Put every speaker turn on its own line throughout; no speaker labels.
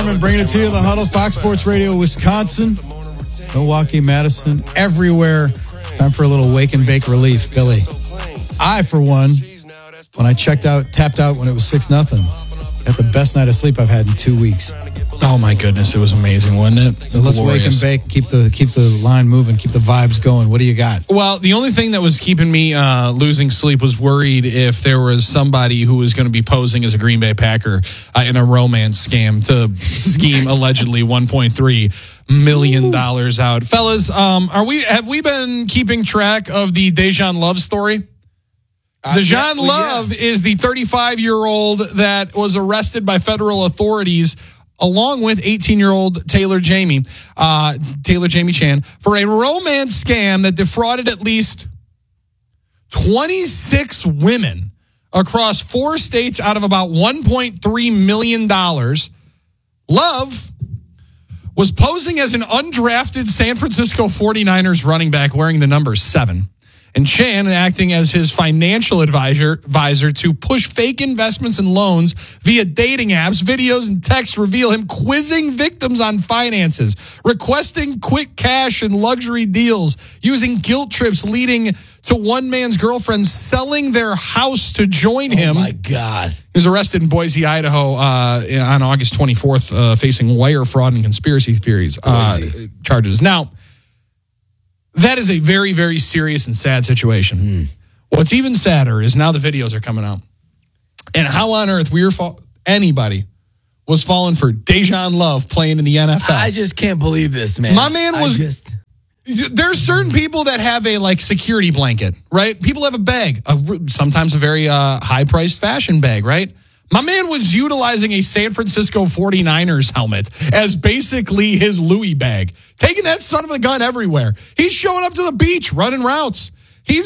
Harmon bringing it to you, The Huddle, Fox Sports Radio, Wisconsin, Milwaukee, Madison, everywhere. Time for a little wake and bake relief, Billy. I, for one, when I tapped out when it was 6-0, had the best night of sleep I've had in 2 weeks.
Oh my goodness, it was amazing, wasn't it?
So let's wake and bake, keep the line moving, keep the vibes going. What do you got?
Well, the only thing that was keeping me losing sleep was worried if there was somebody who was going to be posing as a Green Bay Packer in a romance scam to scheme allegedly $1.3 million out. Fellas, have we been keeping track of the Dejan Love story? Dejan Love is the 35-year-old that was arrested by federal authorities along with 18-year-old Taylor Jamie Chan, for a romance scam that defrauded at least 26 women across 4 states out of about $1.3 million. Love was posing as an undrafted San Francisco 49ers running back wearing the number 7. And Chan acting as his financial advisor to push fake investments and loans via dating apps. Videos and texts reveal him quizzing victims on finances, requesting quick cash and luxury deals, using guilt trips leading to one man's girlfriend selling their house to join him.
Oh, my God.
He was arrested in Boise, Idaho on August 24th, facing wire fraud and conspiracy theories charges. Now, that is a very, very serious and sad situation. What's even sadder is now the videos are coming out. And how on earth anybody was falling for Dejan Love playing in the NFL.
I just can't believe this, man.
My man was... There's certain people that have a security blanket, right? People have a bag, sometimes a very high-priced fashion bag, right? My man was utilizing a San Francisco 49ers helmet as basically his Louis bag, taking that son of a gun everywhere. He's showing up to the beach, running routes. He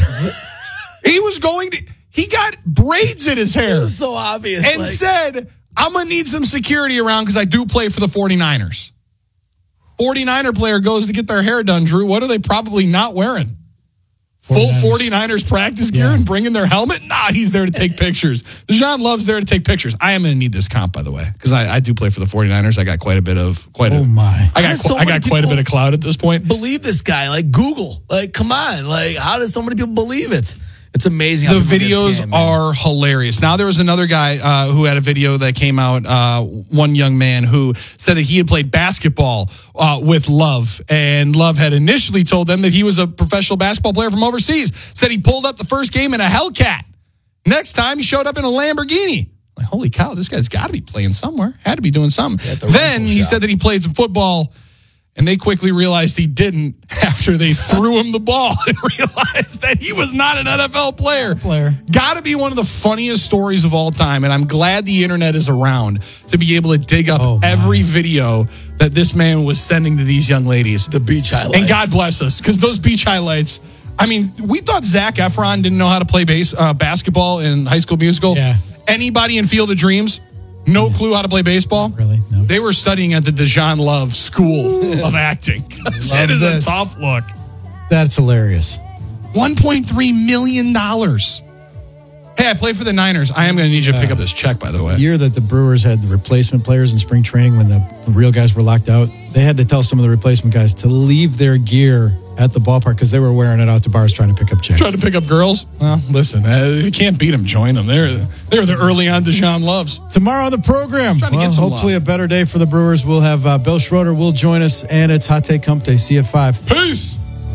got braids in his hair.
It was so obvious.
And said, I'm going to need some security around because I do play for the 49ers. 49er player goes to get their hair done, Drew. What are they probably not wearing? Full 49ers practice gear and bringing their helmet? Nah, he's there to take pictures. Dejan Love's there to take pictures. I am going to need this comp, by the way, because I do play for the 49ers. I got quite a bit of I got quite a bit of clout at this point.
Believe this guy, Google. Come on. How does so many people believe it? It's amazing how
the videos are hilarious. Now, there was another guy who had a video that came out, one young man who said that he had played basketball with Love, and Love had initially told them that he was a professional basketball player from overseas. Said he pulled up the first game in a Hellcat. Next time, he showed up in a Lamborghini. Holy cow, this guy's got to be playing somewhere. Had to be doing something. Then he said that he played some football, and they quickly realized he didn't after they threw him the ball and realized that he was not an NFL player. Got to be one of the funniest stories of all time, and I'm glad the internet is around to be able to dig up every video that this man was sending to these young ladies.
The beach highlights.
And God bless us, because those beach highlights, I mean, we thought Zac Efron didn't know how to play basketball in High School Musical.
Yeah.
Anybody in Field of Dreams? No clue how to play baseball?
Not really, no.
They were studying at the Dejan Love School of Acting. It is a top look.
That's hilarious.
$1.3 million. Hey, I play for the Niners. I am going to need you to pick up this check, by the way.
The year that the Brewers had the replacement players in spring training when the real guys were locked out, they had to tell some of the replacement guys to leave their gear at the ballpark because they were wearing it out to bars trying to pick up checks.
Trying to pick up girls? Well, listen, you can't beat them. Join them. They're the early on Dejan Loves.
Tomorrow on the program, hopefully a better day for the Brewers. We'll have Bill Schroeder will join us, and it's Hot Take Hump Day. See you at 5.
Peace.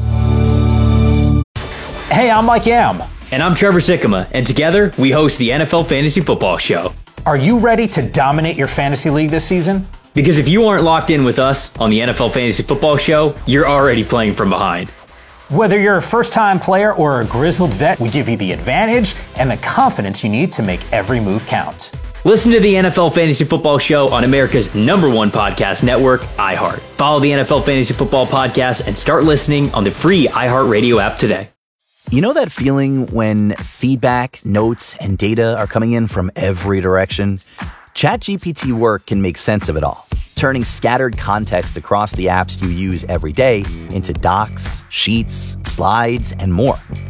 Hey, I'm Mike Yam.
And I'm Trevor Sikkema, and together we host the NFL Fantasy Football Show.
Are you ready to dominate your fantasy league this season?
Because if you aren't locked in with us on the NFL Fantasy Football Show, you're already playing from behind.
Whether you're a first-time player or a grizzled vet, we give you the advantage and the confidence you need to make every move count.
Listen to the NFL Fantasy Football Show on America's #1 podcast network, iHeart. Follow the NFL Fantasy Football Podcast and start listening on the free iHeartRadio app today.
You know that feeling when feedback, notes, and data are coming in from every direction? ChatGPT Work can make sense of it all, turning scattered context across the apps you use every day into docs, sheets, slides, and more.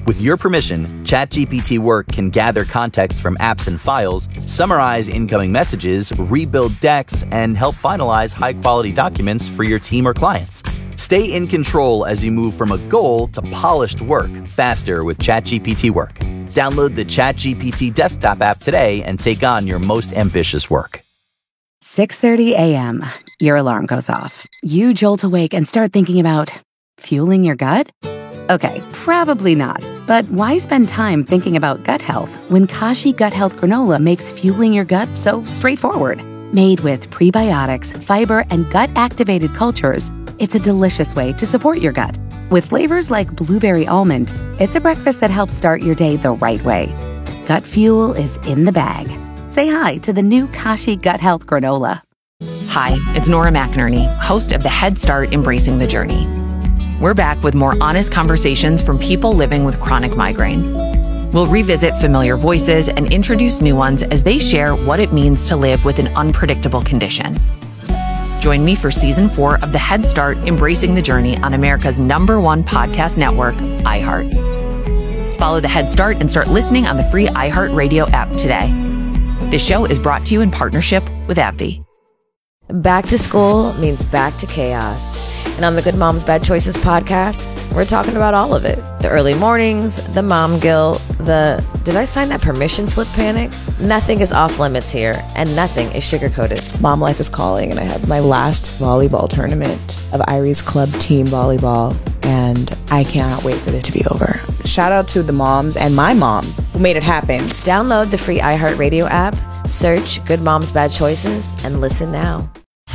With your permission, ChatGPT Work can gather context from apps and files, summarize incoming messages, rebuild decks, and help finalize high-quality documents for your team or clients. Stay in control as you move from a goal to polished work faster with ChatGPT Work. Download the ChatGPT desktop app today and take on your most ambitious work.
6:30 a.m. Your alarm goes off. You jolt awake and start thinking about fueling your gut? Okay, probably not. But why spend time thinking about gut health when Kashi Gut Health Granola makes fueling your gut so straightforward? Made with prebiotics, fiber, and gut-activated cultures, it's a delicious way to support your gut. With flavors like blueberry almond, it's a breakfast that helps start your day the right way. Gut fuel is in the bag. Say hi to the new Kashi Gut Health Granola.
Hi, it's Nora McInerney, host of the Head Start Embracing the Journey. We're back with more honest conversations from people living with chronic migraine. We'll revisit familiar voices and introduce new ones as they share what it means to live with an unpredictable condition. Join me for Season 4 of the Head Start Embracing the Journey on America's #1 podcast network, iHeart. Follow the Head Start and start listening on the free iHeartRadio app today. This show is brought to you in partnership with AbbVie.
Back to school means back to chaos. And on the Good Moms Bad Choices podcast, we're talking about all of it. The early mornings, the mom guilt, the did I sign that permission slip panic? Nothing is off limits here, and nothing is sugar-coated.
Mom life is calling, and I have my last volleyball tournament of Irie's Club team volleyball, and I cannot wait for it to be over. Shout out to the moms and my mom who made it happen.
Download the free iHeartRadio app, search Good Moms Bad Choices, and listen now.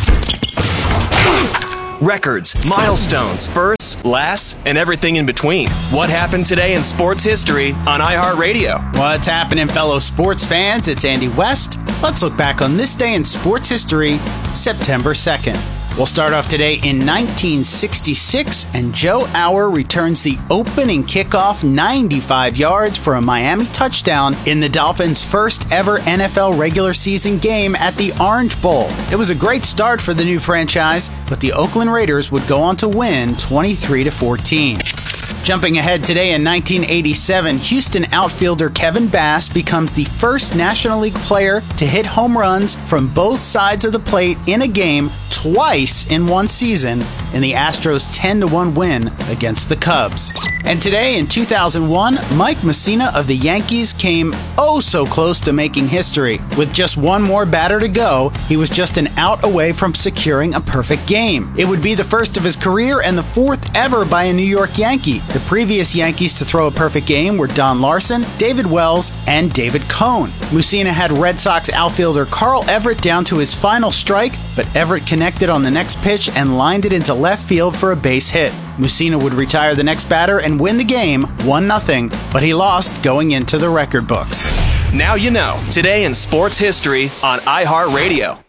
Records, milestones, firsts, lasts, and everything in between. What happened today in sports history on iHeartRadio?
What's happening, fellow sports fans? It's Andy West. Let's look back on this day in sports history, September 2nd. We'll start off today in 1966, and Joe Auer returns the opening kickoff 95 yards for a Miami touchdown in the Dolphins' first ever NFL regular season game at the Orange Bowl. It was a great start for the new franchise, but the Oakland Raiders would go on to win 23-14. Jumping ahead today in 1987, Houston outfielder Kevin Bass becomes the first National League player to hit home runs from both sides of the plate in a game twice in one season in the Astros' 10-1 win against the Cubs. And today in 2001, Mike Mussina of the Yankees came oh so close to making history. With just one more batter to go, he was just an out away from securing a perfect game. It would be the first of his career and the fourth ever by a New York Yankee. The previous Yankees to throw a perfect game were Don Larson, David Wells, and David Cohn. Mussina had Red Sox outfielder Carl Everett down to his final strike, but Everett connected on the next pitch and lined it into left field for a base hit. Mussina would retire the next batter and win the game 1-0, but he lost going into the record books.
Now you know. Today in sports history on iHeartRadio.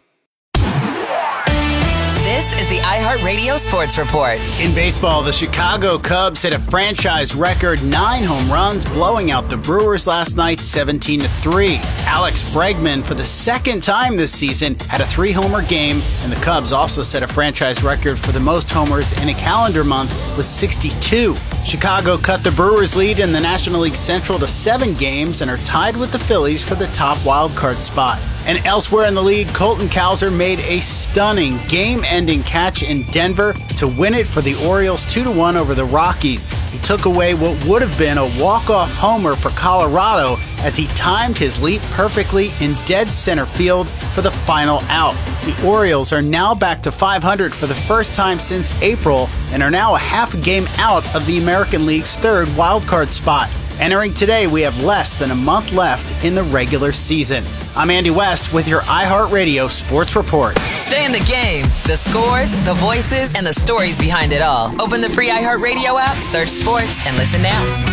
This is the iHeartRadio Sports Report.
In baseball, the Chicago Cubs hit a franchise record 9 home runs, blowing out the Brewers last night 17-3. Alex Bregman, for the second time this season, had a 3-homer game, and the Cubs also set a franchise record for the most homers in a calendar month with 62. Chicago cut the Brewers' lead in the National League Central to 7 games and are tied with the Phillies for the top wildcard spot. And elsewhere in the league, Colton Cowser made a stunning game-ending catch in Denver to win it for the Orioles 2-1 over the Rockies. He took away what would have been a walk-off homer for Colorado as he timed his leap perfectly in dead center field for the final out. The Orioles are now back to 500 for the first time since April and are now a half a game out of the American League's third wildcard spot. Entering today, we have less than a month left in the regular season. I'm Andy West with your iHeartRadio Sports Report.
Stay in the game. The scores, the voices, and the stories behind it all. Open the free iHeartRadio app, search sports, and listen now.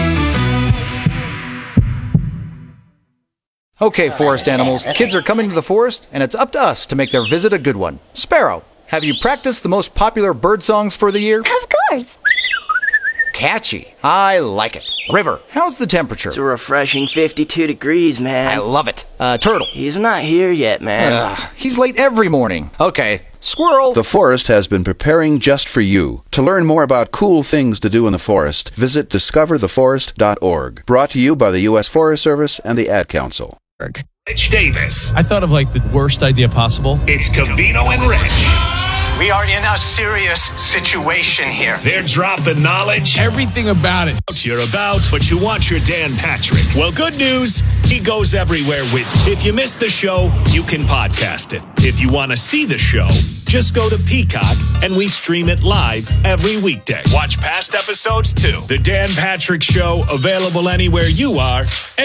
Okay, forest animals, kids are coming to the forest, and it's up to us to make their visit a good one. Sparrow, have you practiced the most popular bird songs for the year?
Of course.
Catchy. I like it. River, how's the temperature?
It's a refreshing 52 degrees, man.
I love it. Turtle.
He's not here yet, man.
He's late every morning. Okay. Squirrel.
The forest has been preparing just for you. To learn more about cool things to do in the forest, visit discovertheforest.org. Brought to you by the U.S. Forest Service and the Ad Council.
Rich Davis.
I thought of like the worst idea possible.
It's Covino and Rich.
We are in a serious situation here.
They're dropping knowledge.
Everything about it.
You're about, but you want your Dan Patrick. Well, good news. He goes everywhere with you. If you missed the show, you can podcast it. If you want to see the show, just go to Peacock and we stream it live every weekday. Watch past episodes too. The Dan Patrick Show, available anywhere you are.